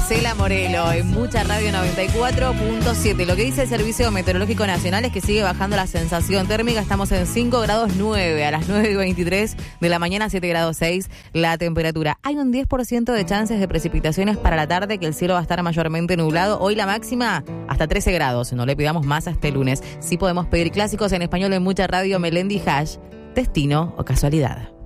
Marcela Morelo en Mucha Radio 94.7. Lo que dice el Servicio Meteorológico Nacional es que sigue bajando la sensación térmica. Estamos en 5 grados 9 a las 9:23 de la mañana, 7 grados 6 la temperatura. Hay un 10% de chances de precipitaciones para la tarde, que el cielo va a estar mayormente nublado. Hoy la máxima hasta 13 grados. No le pidamos más hasta el lunes. Sí podemos pedir clásicos en español en Mucha Radio. Melendi Hash, destino o casualidad.